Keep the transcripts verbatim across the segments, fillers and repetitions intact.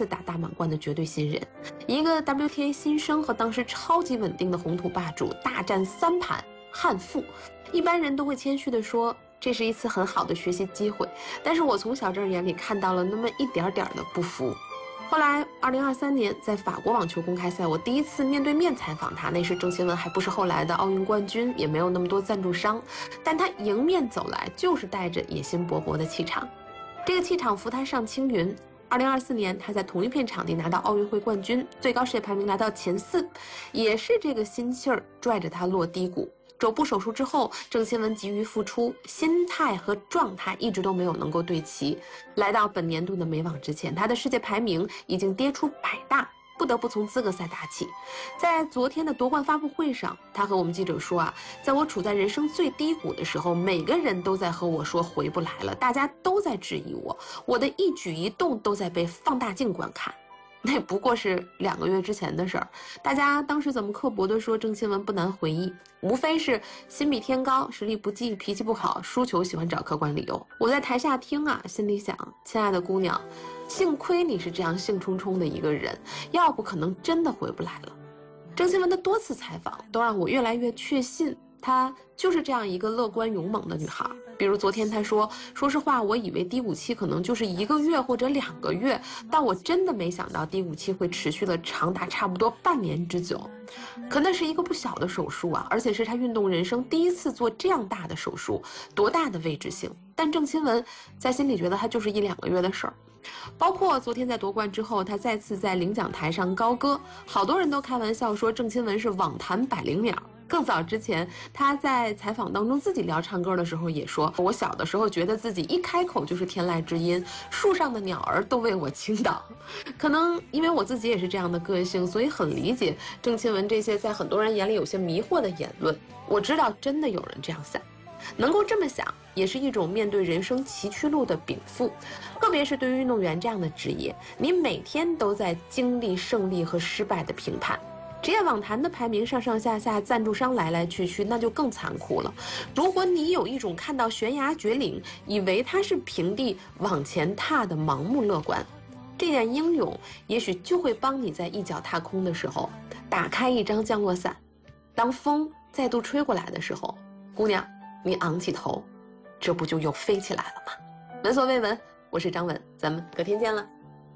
次打大满贯的绝对新人，一个 W T A 新生和当时超级稳定的红土霸主大战三盘悍负。一般人都会谦虚地说，这是一次很好的学习机会，但是我从小郑眼里看到了那么一点点的不服。后来二零二三年在法国网球公开赛，我第一次面对面采访他，那时郑钦文还不是后来的奥运冠军，也没有那么多赞助商，但他迎面走来就是带着野心勃勃的气场，这个气场扶他上青云。二零二四年他在同一片场地拿到奥运会冠军，最高世界排名来到前四，也是这个心气儿拽着他落低谷。肘部手术之后，郑钦文急于复出，心态和状态一直都没有能够对齐。来到本年度的美网之前，他的世界排名已经跌出百大，不得不从资格赛打起。在昨天的夺冠发布会上，他和我们记者说啊，在我处在人生最低谷的时候，每个人都在和我说回不来了，大家都在质疑我，我的一举一动都在被放大镜观看。那不过是两个月之前的事儿，大家当时怎么刻薄地说郑钦文不难回忆，无非是心比天高，实力不济，脾气不好，输球喜欢找客观理由。我在台下听啊，心里想，亲爱的姑娘，幸亏你是这样兴冲冲的一个人，要不可能真的回不来了。郑钦文的多次采访都让我越来越确信，她就是这样一个乐观勇猛的女孩。比如昨天她说，说实话，我以为低谷期可能就是一个月或者两个月，但我真的没想到低谷期会持续了长达差不多半年之久。可那是一个不小的手术啊，而且是她运动人生第一次做这样大的手术，多大的未知性。但郑钦文在心里觉得她就是一两个月的事儿。包括昨天在夺冠之后，他再次在领奖台上高歌，好多人都开玩笑说郑钦文是网坛百灵鸟。更早之前，他在采访当中自己聊唱歌的时候也说，我小的时候觉得自己一开口就是天籁之音，树上的鸟儿都为我倾倒。可能因为我自己也是这样的个性，所以很理解郑钦文这些在很多人眼里有些迷惑的言论。我知道真的有人这样想，能够这么想也是一种面对人生崎岖路的禀赋。特别是对于运动员这样的职业，你每天都在经历胜利和失败的评判。职业网坛的排名上上下下，赞助商来来去去，那就更残酷了。如果你有一种看到悬崖绝岭，以为它是平地往前踏的盲目乐观，这点英勇也许就会帮你在一脚踏空的时候打开一张降落伞，当风再度吹过来的时候，姑娘你昂起头，这不就又飞起来了吗？闻所未闻，我是张文，咱们隔天见了。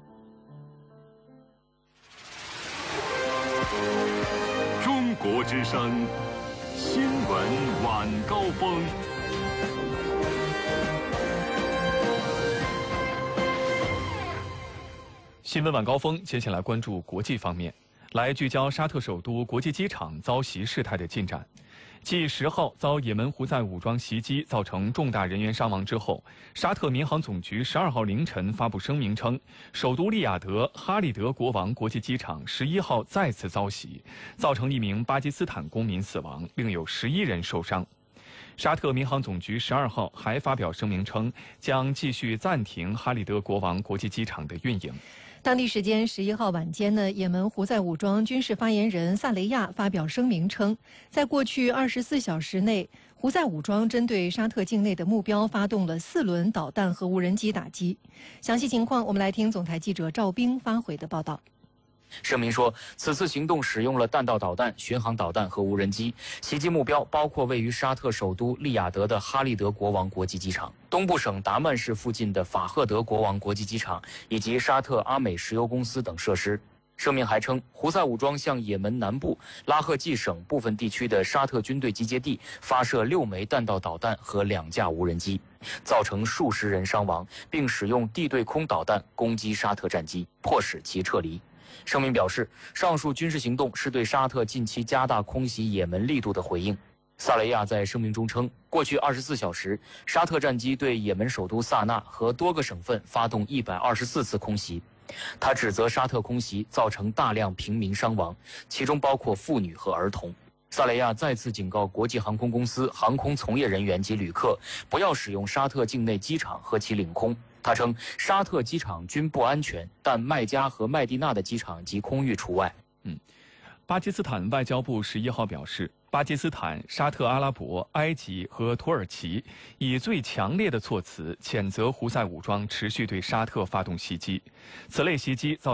中国之声新闻晚高峰。 新闻晚高峰，接下来关注国际方面，来聚焦沙特首都国际机场遭袭事态的进展。继十号遭也门胡塞武装袭击，造成重大人员伤亡之后，沙特民航总局十二号凌晨发布声明称，首都利雅得哈利德国王国际机场十一号再次遭袭，造成一名巴基斯坦公民死亡，另有十一人受伤。沙特民航总局十二号还发表声明称，将继续暂停哈利德国王国际机场的运营。 当地时间十一号晚间呢，也门胡塞武装军事发言人萨雷亚发表声明称，在过去二十四小时内，胡塞武装针对沙特境内的目标发动了四轮导弹和无人机打击。详细情况，我们来听总台记者赵冰发回的报道。 声明说，此次行动使用了弹道导弹、巡航导弹和无人机，袭击目标包括位于沙特首都利雅得的哈利德国王国际机场、东部省达曼市附近的法赫德国王国际机场以及沙特阿美石油公司等设施。声明还称，胡塞武装向也门南部拉赫季省部分地区的沙特军队集结地发射六枚弹道导弹和两架无人机，造成数十人伤亡，并使用地对空导弹攻击沙特战机，迫使其撤离。声明表示，上述军事行动是对沙特近期加大空袭也门力度的回应。萨雷亚在声明中称，过去二十四小时，沙特战机对也门首都萨那和多个省份发动一百二十四次空袭。他指责沙特空袭造成大量平民伤亡，其中包括妇女和儿童。萨雷亚再次警告国际航空公司、航空从业人员及旅客，不要使用沙特境内机场和其领空。他称，沙特机场均不安全，但麦加和麦地那的机场及空域除外。 嗯，巴基斯坦外交部十一号表示，巴基斯坦、沙特阿拉伯、埃及和土耳其以最强烈的措辞谴责胡塞武装持续对沙特发动袭击，此类袭击造